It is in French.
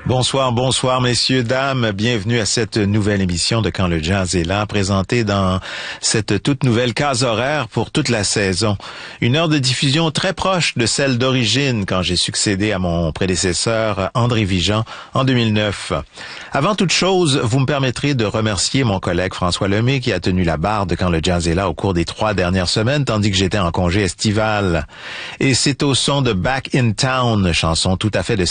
Bonsoir, bonsoir, messieurs, dames. Bienvenue à cette nouvelle émission de Quand le jazz est là, présentée dans cette toute nouvelle case horaire pour toute la saison. Une heure de diffusion très proche de celle d'origine quand j'ai succédé à mon prédécesseur André Vigeant en 2009. Avant toute chose, vous me permettrez de remercier mon collègue François Lemay qui a tenu la barre de Quand le jazz est là au cours des 3 dernières semaines, tandis que j'étais en congé estival. Et c'est au son de Back in Town, chanson tout à fait de